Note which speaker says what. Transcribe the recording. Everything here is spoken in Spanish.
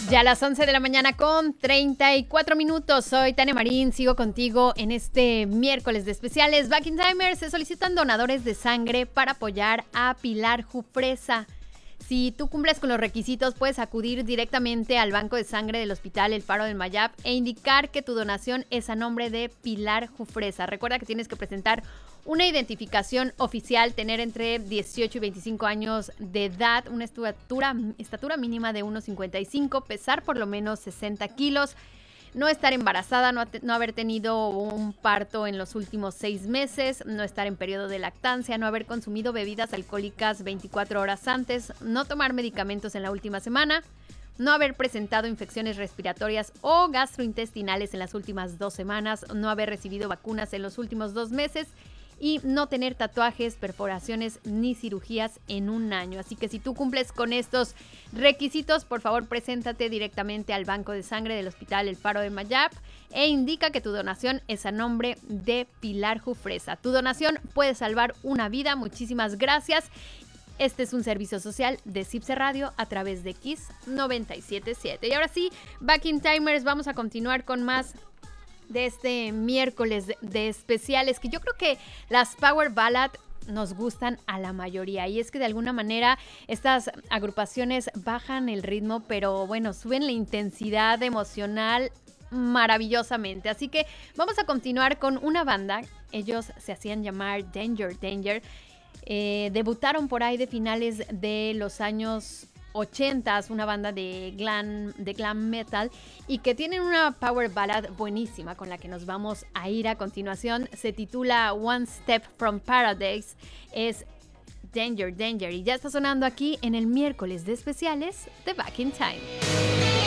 Speaker 1: Ya a las 11 de la mañana con 34 minutos. Soy Tania Marín, sigo contigo en este miércoles de especiales. Back in Timers se solicitan donadores de sangre para apoyar a Pilar Jufresa. Si tú cumples con los requisitos, puedes acudir directamente al banco de sangre del Hospital El Faro del Mayab e indicar que tu donación es a nombre de Pilar Jufresa. Recuerda que tienes que presentar una identificación oficial, tener entre 18 y 25 años de edad, una estatura mínima de 1,55, pesar por lo menos 60 kilos, no estar embarazada, no haber tenido un parto en los últimos 6 meses, no estar en periodo de lactancia, no haber consumido bebidas alcohólicas 24 horas antes, no tomar medicamentos en la última semana, no haber presentado infecciones respiratorias o gastrointestinales en las últimas 2 semanas, no haber recibido vacunas en los últimos 2 meses y no tener tatuajes, perforaciones ni cirugías en un año. Así que si tú cumples con estos requisitos, por favor, preséntate directamente al banco de sangre del Hospital El Faro de Mayab e indica que tu donación es a nombre de Pilar Jufresa. Tu donación puede salvar una vida. Muchísimas gracias. Este es un servicio social de CIPSE Radio a través de Kiss 97.7. Y ahora sí, Back in Timers, vamos a continuar con más de este miércoles de especiales, que yo creo que las Power Ballad nos gustan a la mayoría, y es que de alguna manera estas agrupaciones bajan el ritmo, pero bueno, suben la intensidad emocional maravillosamente. Así que vamos a continuar con una banda. Ellos se hacían llamar Danger Danger. Debutaron por ahí de finales de los años 80s, una banda de glam metal, y que tienen una power ballad buenísima con la que nos vamos a ir a continuación. Se titula One Step from Paradise, es Danger Danger, y ya está sonando aquí en el miércoles de especiales de Back in Time.